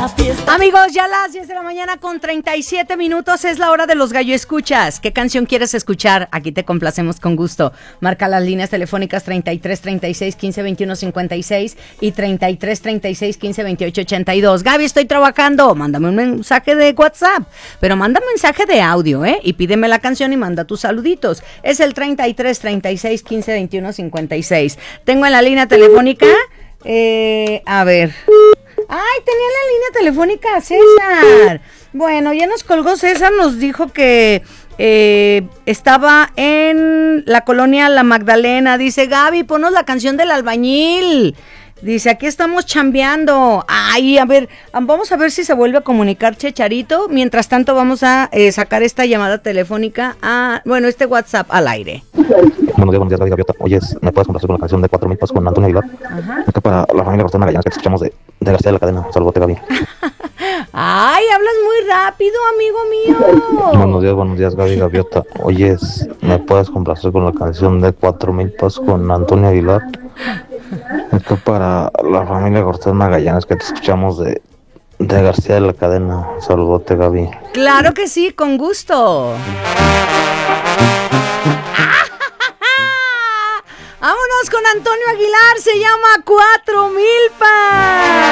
Amigos, ya las 10 de la mañana con 37 minutos es la hora de los gallo escuchas. ¿Qué canción quieres escuchar? Aquí te complacemos con gusto. Marca las líneas telefónicas 33 36 15 21 56 y 33 36 15 28 82. Gaby, estoy trabajando. Mándame un mensaje de WhatsApp, pero manda un mensaje de audio, y pídeme la canción y manda tus saluditos. Es el 33 36 15 21 56. Tengo en la línea telefónica, a ver. ¡Ay, tenía la línea telefónica a César! Bueno, ya nos colgó César, nos dijo que estaba en la colonia La Magdalena. Dice, Gaby, ponos la canción del albañil. Dice, aquí estamos chambeando. Ay, a ver, vamos a ver si se vuelve a comunicar Checharito. Mientras tanto, vamos a sacar esta llamada telefónica este WhatsApp al aire. Buenos días, Gaby Gaviota. Oye, ¿me puedes complacer con la canción de 4,000 pesos con Antonio Aguilar? Ajá. Acá para la familia Rostén Magallanes que te escuchamos de García de la Cadena. Saludote, Gaby. Ay, hablas muy rápido, amigo mío. Buenos días, Gaby Gaviota. Oye, ¿me puedes complacer con la canción de 4,000 pesos con Antonio Aguilar? Acá para la familia Rostén Magallanes que te escuchamos de García de la Cadena. Saludote, Gaby. Claro que sí, con gusto. Vámonos con Antonio Aguilar, se llama 4,000 pesos.